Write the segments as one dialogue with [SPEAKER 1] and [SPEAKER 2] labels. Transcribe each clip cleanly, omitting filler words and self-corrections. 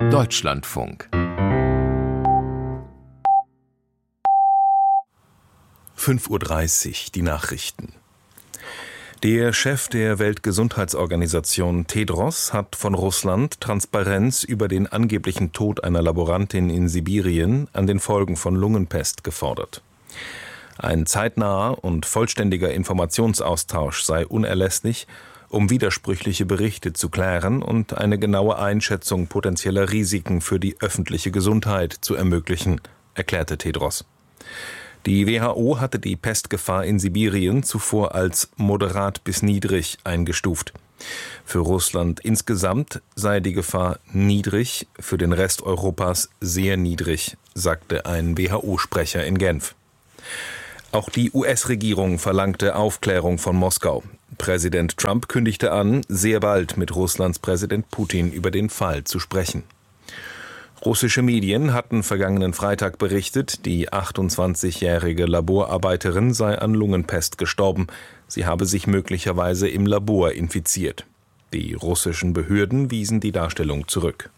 [SPEAKER 1] Deutschlandfunk 5:30 Uhr, die Nachrichten. Der Chef der Weltgesundheitsorganisation Tedros hat von Russland Transparenz über den angeblichen Tod einer Laborantin in Sibirien an den Folgen von Lungenpest gefordert. Ein zeitnaher und vollständiger Informationsaustausch sei unerlässlich, um widersprüchliche Berichte zu klären und eine genaue Einschätzung potenzieller Risiken für die öffentliche Gesundheit zu ermöglichen, erklärte Tedros. Die WHO hatte die Pestgefahr in Sibirien zuvor als moderat bis niedrig eingestuft. Für Russland insgesamt sei die Gefahr niedrig, für den Rest Europas sehr niedrig, sagte ein WHO-Sprecher in Genf. Auch die US-Regierung verlangte Aufklärung von Moskau. Präsident Trump kündigte an, sehr bald mit Russlands Präsident Putin über den Fall zu sprechen. Russische Medien hatten vergangenen Freitag berichtet, die 28-jährige Laborarbeiterin sei an Lungenpest gestorben. Sie habe sich möglicherweise im Labor infiziert. Die russischen Behörden wiesen die Darstellung zurück.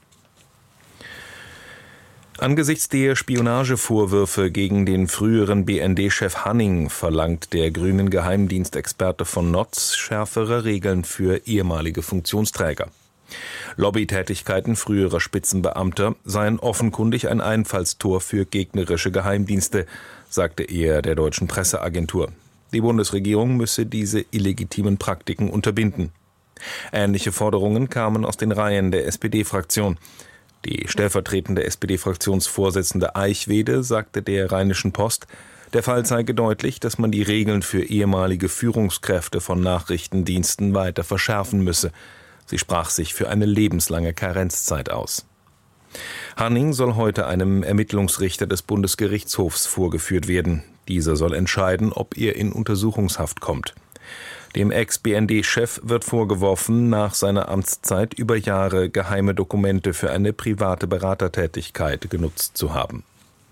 [SPEAKER 1] Angesichts der Spionagevorwürfe gegen den früheren BND-Chef Hanning verlangt der grünen Geheimdienstexperte von Notz schärfere Regeln für ehemalige Funktionsträger. Lobbytätigkeiten früherer Spitzenbeamter seien offenkundig ein Einfallstor für gegnerische Geheimdienste, sagte er der deutschen Presseagentur. Die Bundesregierung müsse diese illegitimen Praktiken unterbinden. Ähnliche Forderungen kamen aus den Reihen der SPD-Fraktion. Die stellvertretende SPD-Fraktionsvorsitzende Eichwede sagte der Rheinischen Post, der Fall zeige deutlich, dass man die Regeln für ehemalige Führungskräfte von Nachrichtendiensten weiter verschärfen müsse. Sie sprach sich für eine lebenslange Karenzzeit aus. Hanning soll heute einem Ermittlungsrichter des Bundesgerichtshofs vorgeführt werden. Dieser soll entscheiden, ob er in Untersuchungshaft kommt. Dem Ex-BND-Chef wird vorgeworfen, nach seiner Amtszeit über Jahre geheime Dokumente für eine private Beratertätigkeit genutzt zu haben.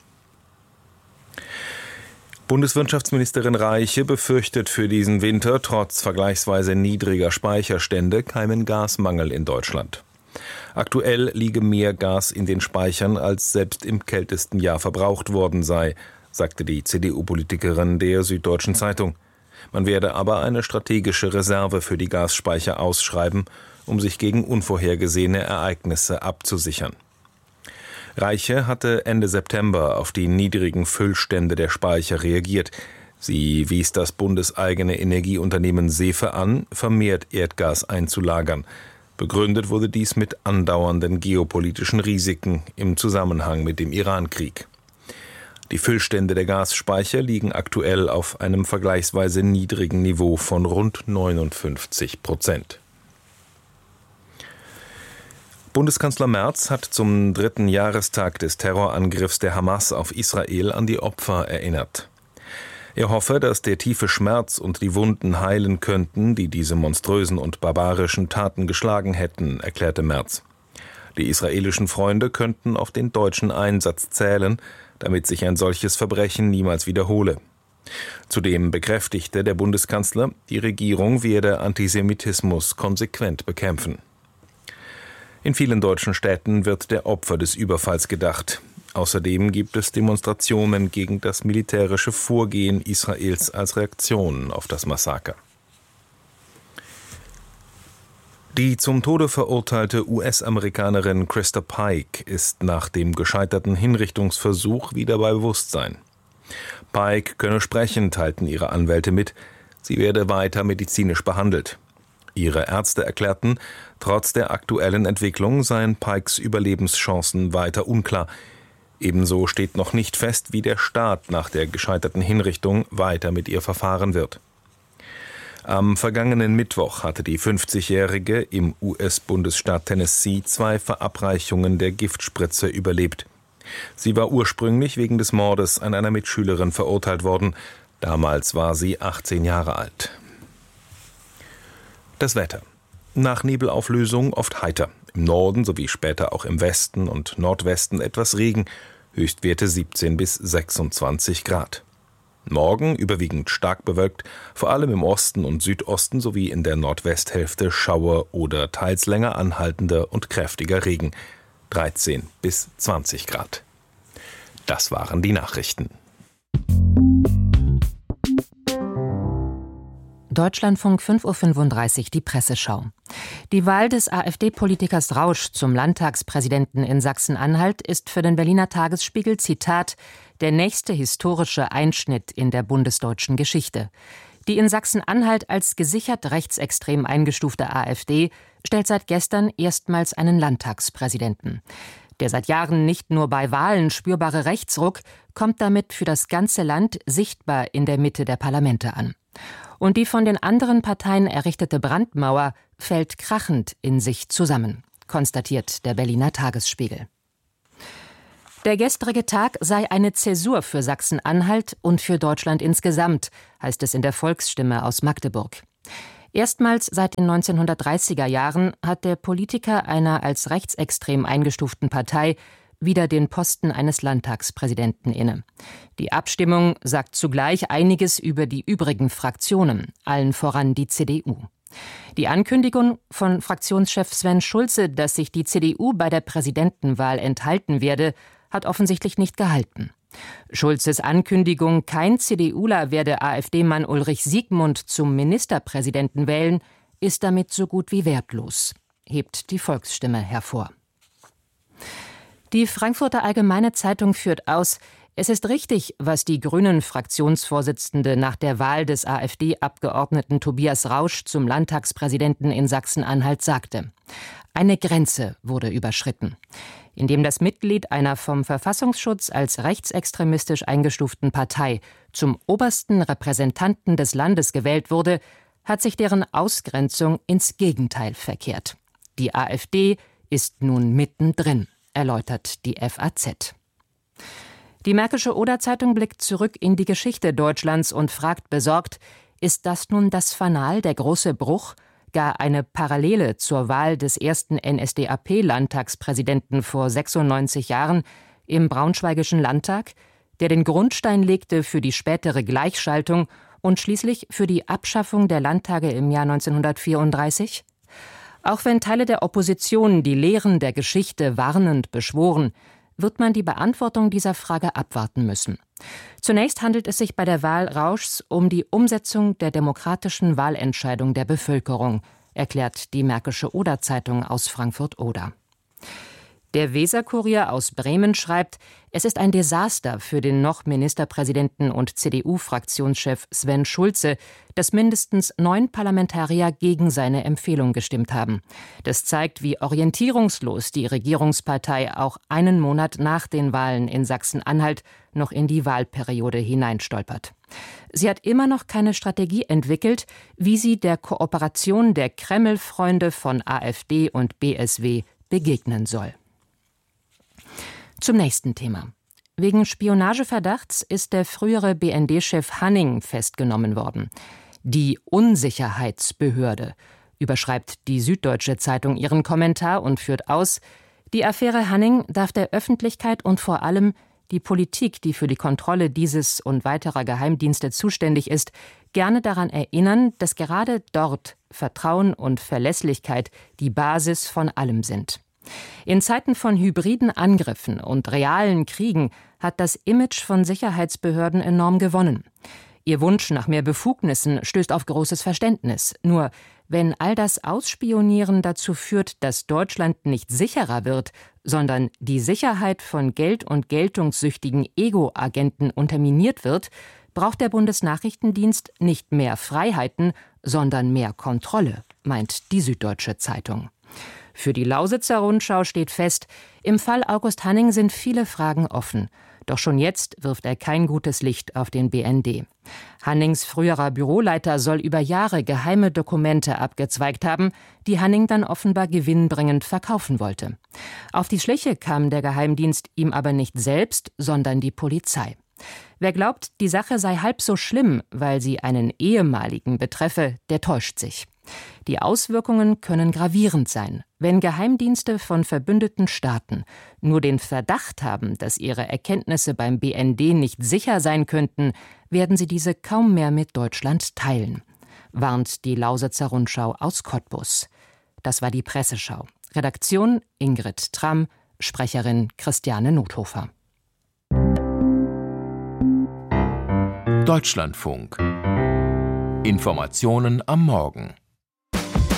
[SPEAKER 1] Bundeswirtschaftsministerin Reiche befürchtet für diesen Winter trotz vergleichsweise niedriger Speicherstände keinen Gasmangel in Deutschland. Aktuell liege mehr Gas in den Speichern, als selbst im kältesten Jahr verbraucht worden sei, sagte die CDU-Politikerin der Süddeutschen Zeitung. Man werde aber eine strategische Reserve für die Gasspeicher ausschreiben, um sich gegen unvorhergesehene Ereignisse abzusichern. Reiche hatte Ende September auf die niedrigen Füllstände der Speicher reagiert. Sie wies das bundeseigene Energieunternehmen SEFE an, vermehrt Erdgas einzulagern. Begründet wurde dies mit andauernden geopolitischen Risiken im Zusammenhang mit dem Iran-Krieg. Die Füllstände der Gasspeicher liegen aktuell auf einem vergleichsweise niedrigen Niveau von rund 59%. Bundeskanzler Merz hat zum 3. Jahrestag des Terrorangriffs der Hamas auf Israel an die Opfer erinnert. Er hoffe, dass der tiefe Schmerz und die Wunden heilen könnten, die diese monströsen und barbarischen Taten geschlagen hätten, erklärte Merz. Die israelischen Freunde könnten auf den deutschen Einsatz zählen, damit sich ein solches Verbrechen niemals wiederhole. Zudem bekräftigte der Bundeskanzler, die Regierung werde Antisemitismus konsequent bekämpfen. In vielen deutschen Städten wird der Opfer des Überfalls gedacht. Außerdem gibt es Demonstrationen gegen das militärische Vorgehen Israels als Reaktion auf das Massaker. Die zum Tode verurteilte US-Amerikanerin Krista Pike ist nach dem gescheiterten Hinrichtungsversuch wieder bei Bewusstsein. Pike könne sprechen, teilten ihre Anwälte mit. Sie werde weiter medizinisch behandelt. Ihre Ärzte erklärten, trotz der aktuellen Entwicklung seien Pikes Überlebenschancen weiter unklar. Ebenso steht noch nicht fest, wie der Staat nach der gescheiterten Hinrichtung weiter mit ihr verfahren wird. Am vergangenen Mittwoch hatte die 50-Jährige im US-Bundesstaat Tennessee 2 Verabreichungen der Giftspritze überlebt. Sie war ursprünglich wegen des Mordes an einer Mitschülerin verurteilt worden. Damals war sie 18 Jahre alt. Das Wetter. Nach Nebelauflösung oft heiter. Im Norden sowie später auch im Westen und Nordwesten etwas Regen. Höchstwerte 17 bis 26 Grad. Morgen überwiegend stark bewölkt, vor allem im Osten und Südosten sowie in der Nordwesthälfte Schauer oder teils länger anhaltender und kräftiger Regen. 13 bis 20 Grad. Das waren die Nachrichten.
[SPEAKER 2] Deutschlandfunk 5.35 Uhr, die Presseschau. Die Wahl des AfD-Politikers Rausch zum Landtagspräsidenten in Sachsen-Anhalt ist für den Berliner Tagesspiegel, Zitat, der nächste historische Einschnitt in der bundesdeutschen Geschichte. Die in Sachsen-Anhalt als gesichert rechtsextrem eingestufte AfD stellt seit gestern erstmals einen Landtagspräsidenten. Der seit Jahren nicht nur bei Wahlen spürbare Rechtsruck kommt damit für das ganze Land sichtbar in der Mitte der Parlamente an. Und die von den anderen Parteien errichtete Brandmauer fällt krachend in sich zusammen, konstatiert der Berliner Tagesspiegel. Der gestrige Tag sei eine Zäsur für Sachsen-Anhalt und für Deutschland insgesamt, heißt es in der Volksstimme aus Magdeburg. Erstmals seit den 1930er Jahren hat der Politiker einer als rechtsextrem eingestuften Partei wieder den Posten eines Landtagspräsidenten inne. Die Abstimmung sagt zugleich einiges über die übrigen Fraktionen, allen voran die CDU. Die Ankündigung von Fraktionschef Sven Schulze, dass sich die CDU bei der Präsidentenwahl enthalten werde, hat offensichtlich nicht gehalten. Schulzes Ankündigung, kein CDUler werde AfD-Mann Ulrich Siegmund zum Ministerpräsidenten wählen, ist damit so gut wie wertlos, hebt die Volksstimme hervor. Die Frankfurter Allgemeine Zeitung führt aus, es ist richtig, was die Grünen-Fraktionsvorsitzende nach der Wahl des AfD-Abgeordneten Tobias Rausch zum Landtagspräsidenten in Sachsen-Anhalt sagte. Eine Grenze wurde überschritten. Indem das Mitglied einer vom Verfassungsschutz als rechtsextremistisch eingestuften Partei zum obersten Repräsentanten des Landes gewählt wurde, hat sich deren Ausgrenzung ins Gegenteil verkehrt. Die AfD ist nun mittendrin, erläutert die FAZ. Die Märkische Oder-Zeitung blickt zurück in die Geschichte Deutschlands und fragt besorgt, ist das nun das Fanal, der große Bruch, gar eine Parallele zur Wahl des ersten NSDAP-Landtagspräsidenten vor 96 Jahren im Braunschweigischen Landtag, der den Grundstein legte für die spätere Gleichschaltung und schließlich für die Abschaffung der Landtage im Jahr 1934? Auch wenn Teile der Opposition die Lehren der Geschichte warnend beschworen, wird man die Beantwortung dieser Frage abwarten müssen. Zunächst handelt es sich bei der Wahl Rauschs um die Umsetzung der demokratischen Wahlentscheidung der Bevölkerung, erklärt die Märkische Oder-Zeitung aus Frankfurt-Oder. Der Weser-Kurier aus Bremen schreibt, es ist ein Desaster für den noch Ministerpräsidenten und CDU-Fraktionschef Sven Schulze, dass mindestens 9 Parlamentarier gegen seine Empfehlung gestimmt haben. Das zeigt, wie orientierungslos die Regierungspartei auch einen Monat nach den Wahlen in Sachsen-Anhalt noch in die Wahlperiode hineinstolpert. Sie hat immer noch keine Strategie entwickelt, wie sie der Kooperation der Kreml-Freunde von AfD und BSW begegnen soll. Zum nächsten Thema. Wegen Spionageverdachts ist der frühere BND-Chef Hanning festgenommen worden. Die Unsicherheitsbehörde, überschreibt die Süddeutsche Zeitung ihren Kommentar und führt aus, die Affäre Hanning darf der Öffentlichkeit und vor allem die Politik, die für die Kontrolle dieses und weiterer Geheimdienste zuständig ist, gerne daran erinnern, dass gerade dort Vertrauen und Verlässlichkeit die Basis von allem sind. In Zeiten von hybriden Angriffen und realen Kriegen hat das Image von Sicherheitsbehörden enorm gewonnen. Ihr Wunsch nach mehr Befugnissen stößt auf großes Verständnis. Nur, wenn all das Ausspionieren dazu führt, dass Deutschland nicht sicherer wird, sondern die Sicherheit von Geld- und geltungssüchtigen Ego-Agenten unterminiert wird, braucht der Bundesnachrichtendienst nicht mehr Freiheiten, sondern mehr Kontrolle, meint die Süddeutsche Zeitung. Für die Lausitzer Rundschau steht fest, im Fall August Hanning sind viele Fragen offen. Doch schon jetzt wirft er kein gutes Licht auf den BND. Hannings früherer Büroleiter soll über Jahre geheime Dokumente abgezweigt haben, die Hanning dann offenbar gewinnbringend verkaufen wollte. Auf die Schliche kam der Geheimdienst ihm aber nicht selbst, sondern die Polizei. Wer glaubt, die Sache sei halb so schlimm, weil sie einen Ehemaligen betreffe, der täuscht sich. Die Auswirkungen können gravierend sein. Wenn Geheimdienste von verbündeten Staaten nur den Verdacht haben, dass ihre Erkenntnisse beim BND nicht sicher sein könnten, werden sie diese kaum mehr mit Deutschland teilen, warnt die Lausitzer Rundschau aus Cottbus. Das war die Presseschau. Redaktion Ingrid Tramm, Sprecherin Christiane Nothofer.
[SPEAKER 3] Deutschlandfunk. Informationen am Morgen.